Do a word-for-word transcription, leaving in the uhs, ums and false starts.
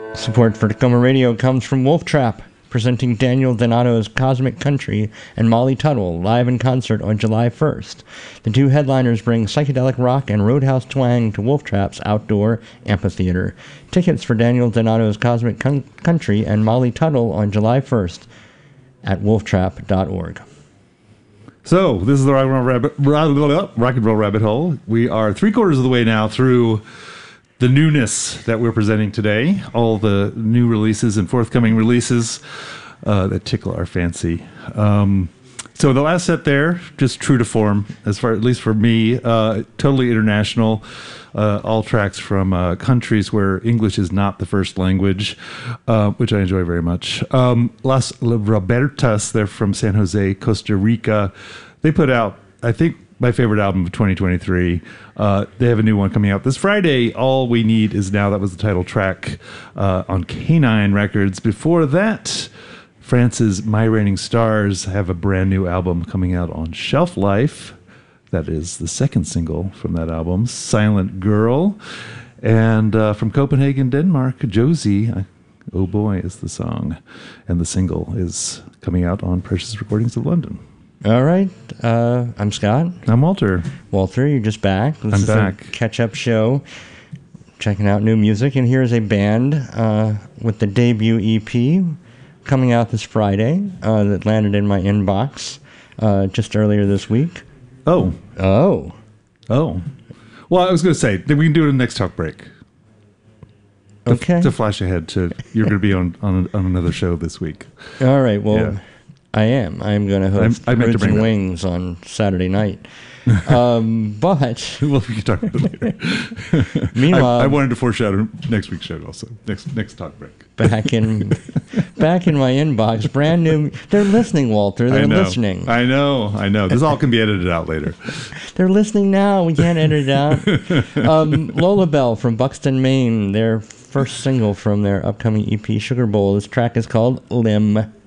Support for Tacoma Radio comes from Wolf Trap, presenting Daniel Donato's Cosmic Country and Molly Tuttle live in concert on July first. The two headliners bring psychedelic rock and roadhouse twang to Wolf Trap's outdoor amphitheater. Tickets for Daniel Donato's Cosmic Con- Country and Molly Tuttle on July first at wolf trap dot org. So, this is the Rock and Roll Rabbit, Rock and Roll Rabbit Hole. We are three quarters of the way now through the newness that we're presenting today, all the new releases and forthcoming releases uh, that tickle our fancy. Um, so the last set there, just true to form, as far at least for me, uh, totally international. Uh, all tracks from uh, countries where English is not the first language, uh, which I enjoy very much. Um, Las Robertas, they're from San Jose, Costa Rica. They put out, I think, my favorite album of twenty twenty-three. Uh, they have a new one coming out this Friday. All We Need Is Now. That was the title track uh, on Canine Records. Before that, France's My Raining Stars have a brand new album coming out on Shelf Life. That is the second single from that album, Silent Girl. And uh, from Copenhagen, Denmark, Josie, I, Oh Boy is the song. And the single is coming out on Precious Recordings of London. All right. Uh, I'm Scott. I'm Walter. Walter, you're just back. This I'm is back. A catch-up show, checking out new music. And here's a band uh, with the debut E P coming out this Friday uh, that landed in my inbox uh, just earlier this week. Oh. Oh. Oh. Well, I was going to say, we can do it in the next talk break. To, Okay. To flash ahead to, you're going to be on, on on another show this week. All right. Well, Yeah. I am. I am going to host I meant to Roots bring and that. Wings on Saturday night. Um, but Well, we can talk about it later. meanwhile, I, I wanted to foreshadow next week's show also. Next next talk break. back in back in my inbox, brand new. They're listening, Walter. They're I know. listening. I know. I know. This all can be edited out later. They're listening now. We can't edit it out. Um, Lola Bell from Buxton, Maine. Their first single from their upcoming E P, Sugar Bowl. This track is called Limb.